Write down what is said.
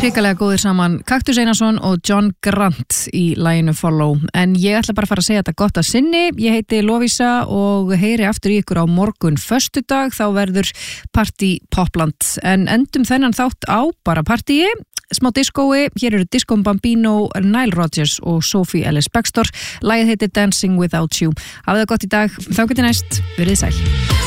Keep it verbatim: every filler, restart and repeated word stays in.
hrikalega góðir saman Kaktus Einarsson og John Grant í laginu Follow, en ég ætla bara að fara að segja þetta gott að sinni. Ég heiti Lovísa og heyri aftur í ykkur á morgun föstudag, þá verður partí Popland, en endum þennan þátt á bara partíi, smá diskói. Hér eru Disco Bambino, Nile Rodgers og Sophie Ellis Bextor. Lagið heitir Dancing Without You. Hafið það gott í dag, þá getið næst, verið sæl.